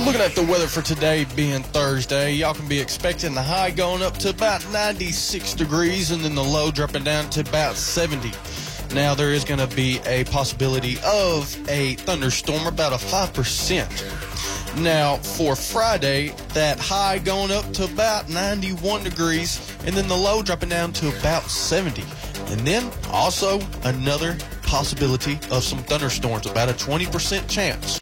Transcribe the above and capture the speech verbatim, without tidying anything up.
Looking at the weather for today being Thursday, y'all can be expecting the high going up to about ninety-six degrees and then the low dropping down to about seventy. Now, there is going to be a possibility of a thunderstorm, about a five percent. Now, for Friday, that high going up to about ninety-one degrees and then the low dropping down to about seventy. And then also another possibility of some thunderstorms, about a twenty percent chance.